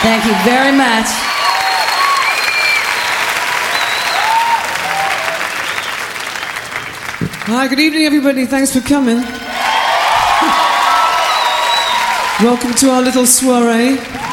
Thank you very much. Hi, good evening, everybody. Thanks for coming. Welcome to our little soiree.